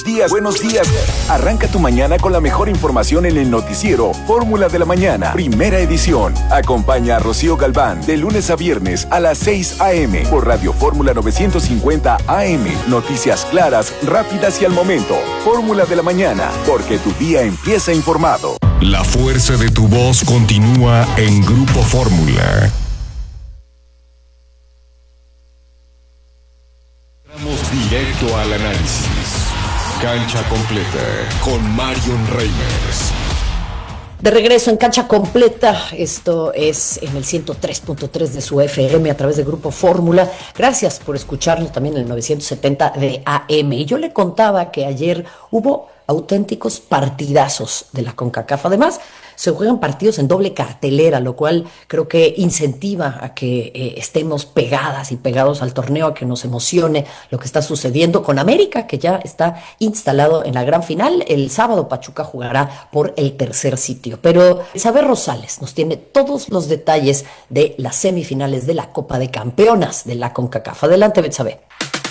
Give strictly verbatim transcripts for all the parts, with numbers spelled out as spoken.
Días, buenos días. Arranca tu mañana con la mejor información en el noticiero Fórmula de la Mañana, primera edición. Acompaña a Rocío Galván de lunes a viernes a las seis a.m. por Radio Fórmula novecientos cincuenta A M. Noticias claras, rápidas y al momento. Fórmula de la Mañana, porque tu día empieza informado. La fuerza de tu voz continúa en Grupo Fórmula. Vamos directo al análisis. Cancha completa con Marion Reimers. De regreso en Cancha Completa, esto es en el ciento tres punto tres de su F M a través de Grupo Fórmula. Gracias por escucharnos también en el novecientos setenta de A M. Y yo le contaba que ayer hubo auténticos partidazos de la CONCACAF. Además, se juegan partidos en doble cartelera, lo cual creo que incentiva a que eh, estemos pegadas y pegados al torneo, a que nos emocione lo que está sucediendo con América, que ya está instalado en la gran final. El sábado Pachuca jugará por el tercer sitio. Pero Betsabe Rosales nos tiene todos los detalles de las semifinales de la Copa de Campeonas de la CONCACAF. Adelante, Betsabe.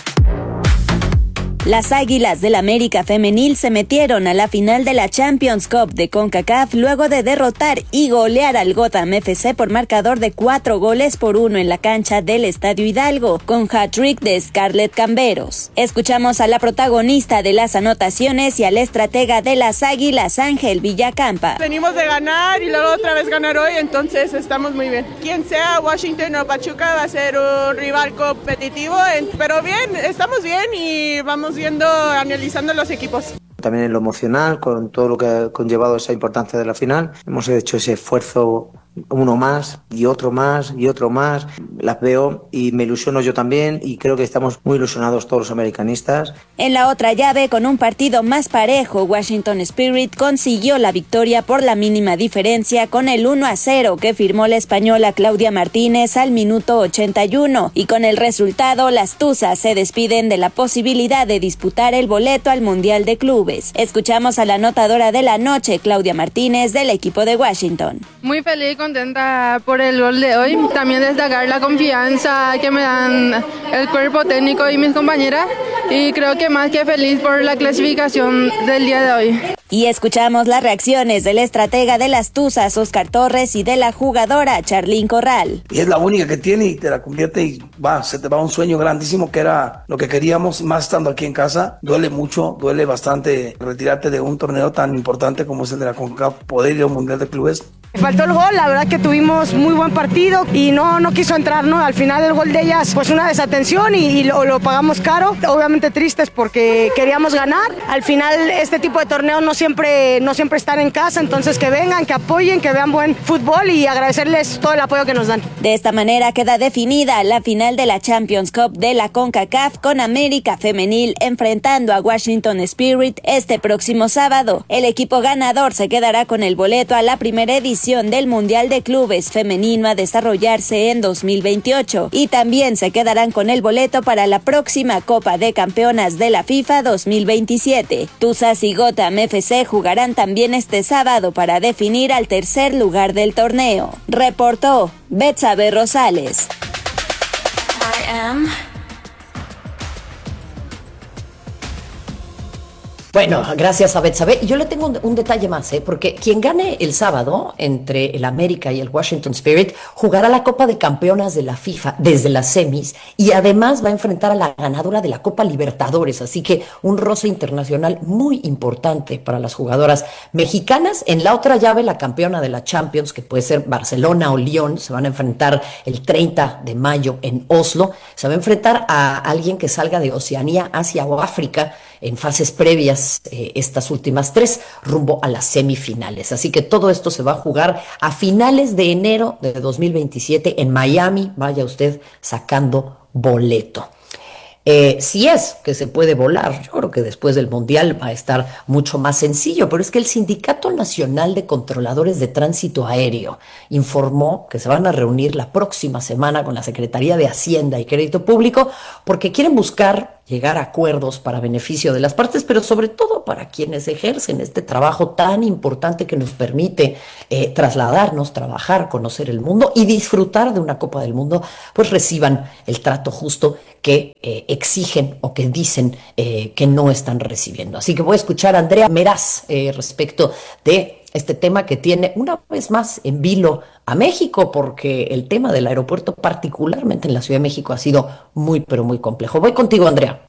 Las Águilas del América Femenil se metieron a la final de la Champions Cup de CONCACAF luego de derrotar y golear al Gotham F C por marcador de cuatro goles por uno en la cancha del Estadio Hidalgo, con hat-trick de Scarlett Camberos. Escuchamos a la protagonista de las anotaciones y al estratega de las Águilas, Ángel Villacampa. Venimos de ganar y luego otra vez ganar hoy, entonces estamos muy bien. Quien sea, Washington o Pachuca, va a ser un rival competitivo, pero bien, estamos bien y vamos viendo, analizando los equipos. También en lo emocional, con todo lo que ha conllevado esa importancia de la final, hemos hecho ese esfuerzo, uno más y otro más y otro más. Las veo y me ilusiono yo también, y creo que estamos muy ilusionados todos los americanistas. En la otra llave, con un partido más parejo, Washington Spirit consiguió la victoria por la mínima diferencia con el uno a cero que firmó la española Claudia Martínez al minuto ochenta y uno, y con el resultado las Tuzas se despiden de la posibilidad de disputar el boleto al Mundial de Clubes. Escuchamos a la anotadora de la noche, Claudia Martínez, del equipo de Washington. Muy feliz, contenta por el gol de hoy. También destacar la confianza que me dan el cuerpo técnico y mis compañeras, y creo que más que feliz por la clasificación del día de hoy. Y escuchamos las reacciones del estratega de las Tuzas, Oscar Torres, y de la jugadora Charlín Corral. Y es la única que tiene y te la convierte y va, se te va un sueño grandísimo que era lo que queríamos, más estando aquí en casa. Duele mucho, duele bastante retirarte de un torneo tan importante como es el de la CONCACAF, poder ir a un Mundial de Clubes. Faltó el gol, la verdad que tuvimos muy buen partido y no, no quiso entrar, ¿no? Al final el gol de ellas, pues una desatención y, y lo, lo pagamos caro. Obviamente tristes porque queríamos ganar. Al final este tipo de torneos no siempre, no siempre están en casa, entonces que vengan, que apoyen, que vean buen fútbol y agradecerles todo el apoyo que nos dan. De esta manera queda definida la final de la Champions Cup de la CONCACAF, con América Femenil enfrentando a Washington Spirit este próximo sábado. El equipo ganador se quedará con el boleto a la primera edición del Mundial de Clubes Femenino a desarrollarse en dos mil veintiocho, y también se quedarán con el boleto para la próxima Copa de Campeonas de la FIFA dos mil veintisiete. Tuzas y Gotham F C jugarán también este sábado para definir al tercer lugar del torneo. Reportó Betsabe Rosales. I am... Bueno, gracias a Betsabe. Y yo le tengo un, un detalle más, ¿eh? Porque quien gane el sábado entre el América y el Washington Spirit jugará la Copa de Campeonas de la FIFA desde las semis, y además va a enfrentar a la ganadora de la Copa Libertadores. Así que un roce internacional muy importante para las jugadoras mexicanas. En la otra llave, la campeona de la Champions, que puede ser Barcelona o Lyon, se van a enfrentar el treinta de mayo en Oslo. Se va a enfrentar a alguien que salga de Oceanía, Asia o África en fases previas, eh, estas últimas tres, rumbo a las semifinales. Así que todo esto se va a jugar a finales de enero de dos mil veintisiete en Miami. Vaya usted sacando boleto. Eh, si es que se puede volar, yo creo que después del Mundial va a estar mucho más sencillo, pero es que el Sindicato Nacional de Controladores de Tránsito Aéreo informó que se van a reunir la próxima semana con la Secretaría de Hacienda y Crédito Público porque quieren buscar llegar a acuerdos para beneficio de las partes, pero sobre todo para quienes ejercen este trabajo tan importante que nos permite eh, trasladarnos, trabajar, conocer el mundo y disfrutar de una Copa del Mundo, pues reciban el trato justo que eh, exigen o que dicen eh, que no están recibiendo. Así que voy a escuchar a Andrea Meraz eh, respecto de este tema que tiene una vez más en vilo a México, porque el tema del aeropuerto, particularmente en la Ciudad de México, ha sido muy, pero muy complejo. Voy contigo, Andrea.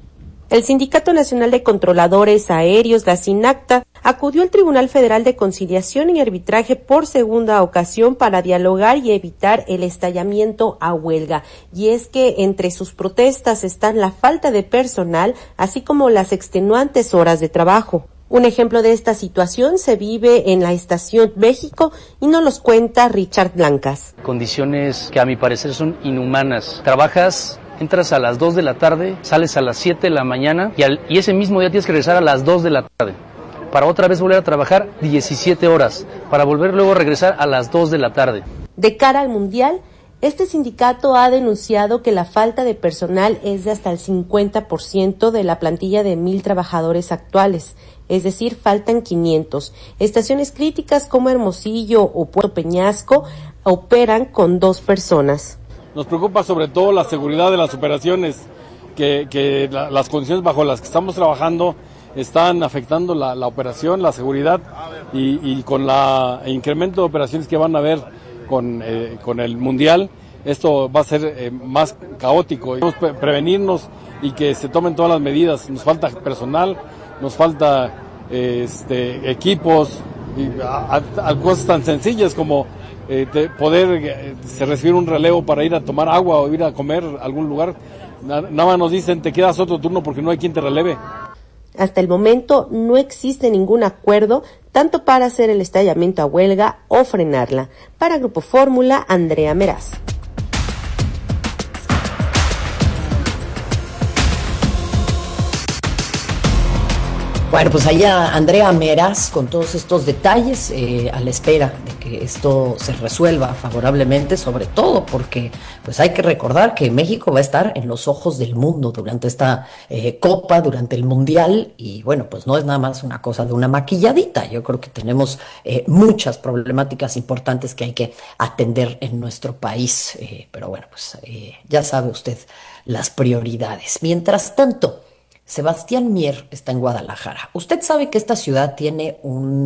El Sindicato Nacional de Controladores Aéreos, la SINACTA, acudió al Tribunal Federal de Conciliación y Arbitraje por segunda ocasión para dialogar y evitar el estallamiento a huelga. Y es que entre sus protestas están la falta de personal, así como las extenuantes horas de trabajo. Un ejemplo de esta situación se vive en la Estación México y nos los cuenta Richard Blancas. Condiciones que a mi parecer son inhumanas. Trabajas, entras a las dos de la tarde, sales a las siete de la mañana y, al, y ese mismo día tienes que regresar a las dos de la tarde. Para otra vez volver a trabajar diecisiete horas, para volver luego a regresar a las dos de la tarde. De cara al Mundial, este sindicato ha denunciado que la falta de personal es de hasta el cincuenta por ciento de la plantilla de mil trabajadores actuales, es decir, faltan quinientos. Estaciones críticas como Hermosillo o Puerto Peñasco operan con dos personas. Nos preocupa sobre todo la seguridad de las operaciones, que, que la, las condiciones bajo las que estamos trabajando están afectando la, la operación, la seguridad y, y con la, el incremento de operaciones que van a haber con, eh, con el Mundial, esto va a ser eh, más caótico. Debemos pre- prevenirnos y que se tomen todas las medidas. Nos falta personal, nos falta eh, este, equipos, y a, a, a cosas tan sencillas como eh, de poder eh, se recibir un relevo para ir a tomar agua o ir a comer a algún lugar. Nada más nos dicen te quedas otro turno porque no hay quien te releve. Hasta el momento no existe ningún acuerdo tanto para hacer el estallamiento a huelga o frenarla. Para Grupo Fórmula, Andrea Meraz. Bueno, pues allá Andrea Meraz con todos estos detalles eh, a la espera de que esto se resuelva favorablemente, sobre todo porque pues hay que recordar que México va a estar en los ojos del mundo durante esta eh, Copa, durante el Mundial, y bueno, pues no es nada más una cosa de una maquilladita. Yo creo que tenemos eh, muchas problemáticas importantes que hay que atender en nuestro país, eh, pero bueno, pues eh, ya sabe usted las prioridades. Mientras tanto, Sebastián Mier está en Guadalajara. Usted sabe que esta ciudad tiene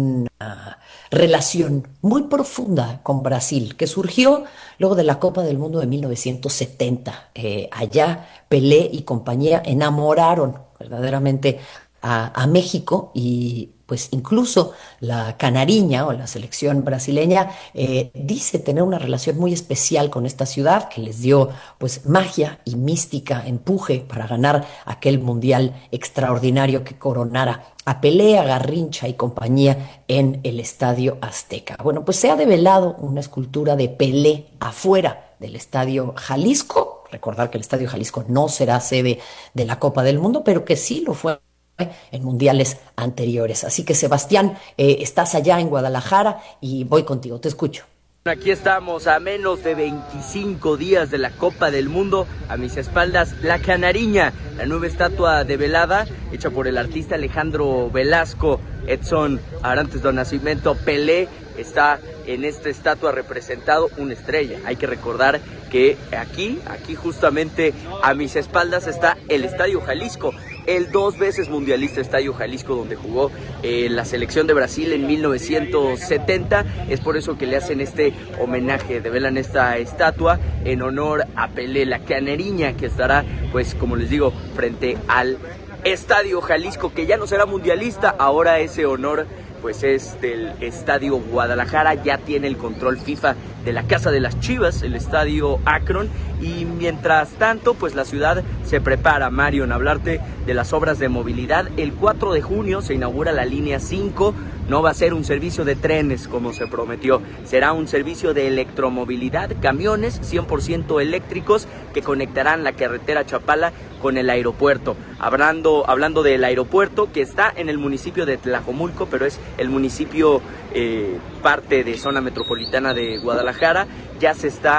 una relación muy profunda con Brasil, que surgió luego de la Copa del Mundo de mil novecientos setenta. Eh, allá Pelé y compañía enamoraron verdaderamente a, a México y pues incluso la canariña o la selección brasileña eh, dice tener una relación muy especial con esta ciudad que les dio pues magia y mística, empuje para ganar aquel mundial extraordinario que coronara a Pelé, a Garrincha y compañía en el Estadio Azteca. Bueno, pues se ha develado una escultura de Pelé afuera del Estadio Jalisco. Recordar que el Estadio Jalisco no será sede de la Copa del Mundo, pero que sí lo fue en mundiales anteriores. Así que Sebastián, eh, estás allá en Guadalajara y voy contigo, te escucho. Aquí estamos a menos de veinticinco días de la Copa del Mundo. A mis espaldas, la Canariña, la nueva estatua develada hecha por el artista Alejandro Velasco. Edson Arantes do Nascimento, Pelé, está en esta estatua representado una estrella. Hay que recordar que aquí, aquí justamente a mis espaldas está el Estadio Jalisco, el dos veces mundialista Estadio Jalisco donde jugó eh, la selección de Brasil en mil novecientos setenta. Es por eso que le hacen este homenaje, develan esta estatua en honor a Pelé, la canariña que estará, pues como les digo, frente al Estadio Jalisco, que ya no será mundialista. Ahora ese honor pues es del Estadio Guadalajara, ya tiene el control FIFA de la Casa de las Chivas, el Estadio Akron, y mientras tanto pues la ciudad se prepara, Mario, en hablarte de las obras de movilidad. El cuatro de junio se inaugura la línea cinco, no va a ser un servicio de trenes como se prometió, será un servicio de electromovilidad, camiones cien por ciento eléctricos que conectarán la carretera Chapala con el aeropuerto. Hablando, hablando del aeropuerto que está en el municipio de Tlajomulco, pero es el municipio eh, parte de zona metropolitana de Guadalajara, ya se está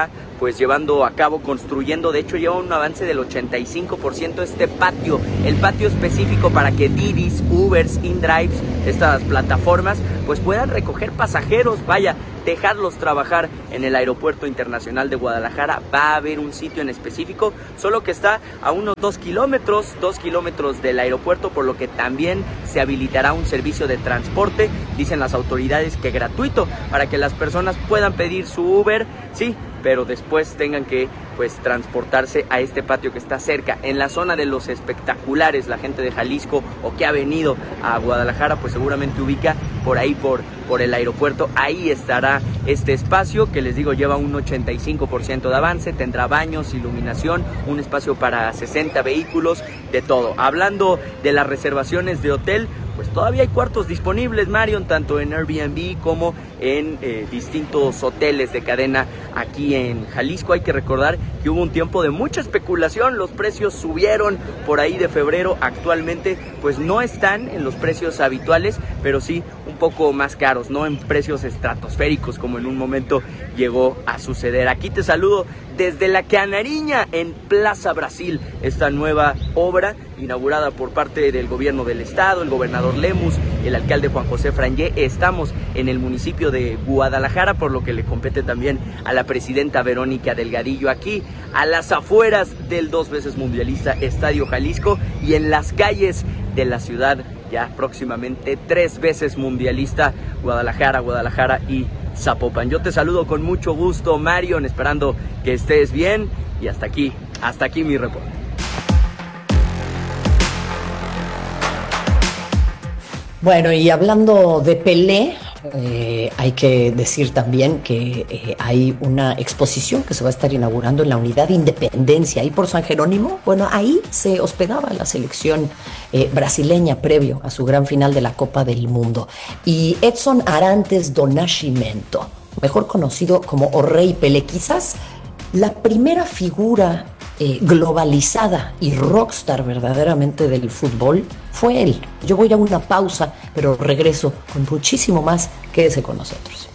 pues llevando a cabo, construyendo, de hecho lleva un avance del ochenta y cinco por ciento este patio, el patio específico para que Didis, Ubers, InDrives, estas plataformas, pues puedan recoger pasajeros, vaya, dejarlos trabajar en el Aeropuerto Internacional de Guadalajara. Va a haber un sitio en específico, solo que está a unos dos kilómetros, dos kilómetros del aeropuerto, por lo que también se habilitará un servicio de transporte, dicen las autoridades que gratuito, para que las personas puedan pedir su Uber, sí, pero después tengan que pues transportarse a este patio que está cerca, en la zona de los espectaculares. La gente de Jalisco o que ha venido a Guadalajara pues seguramente ubica por ahí por, por el aeropuerto. Ahí estará este espacio que les digo lleva un ochenta y cinco por ciento de avance, tendrá baños, iluminación, un espacio para sesenta vehículos, de todo. Hablando de las reservaciones de hotel, pues todavía hay cuartos disponibles, Marion, tanto en Airbnb como en eh, distintos hoteles de cadena aquí en Jalisco. Hay que recordar que hubo un tiempo de mucha especulación, los precios subieron por ahí de febrero, actualmente pues no están en los precios habituales, pero sí un poco más caros, no en precios estratosféricos como en un momento llegó a suceder. Aquí te saludo desde La Canariña, en Plaza Brasil, esta nueva obra inaugurada por parte del gobierno del estado, el gobernador Lemus, el alcalde Juan José Frangé. Estamos en el municipio de Guadalajara, por lo que le compete también a la presidenta Verónica Delgadillo, aquí a las afueras del dos veces mundialista Estadio Jalisco y en las calles de la ciudad, ya próximamente tres veces mundialista, Guadalajara, Guadalajara y Zapopan. Yo te saludo con mucho gusto, Marion, esperando que estés bien, y hasta aquí, hasta aquí mi reporte. Bueno, y hablando de Pelé, eh, hay que decir también que eh, hay una exposición que se va a estar inaugurando en la Unidad de Independencia, ahí por San Jerónimo. Bueno, ahí se hospedaba la selección eh, brasileña previo a su gran final de la Copa del Mundo. Y Edson Arantes do Nascimento, mejor conocido como O Rei Pelé, quizás la primera figura eh, globalizada y rockstar verdaderamente del fútbol, fue él. Yo voy a una pausa, pero regreso con muchísimo más. Quédese con nosotros.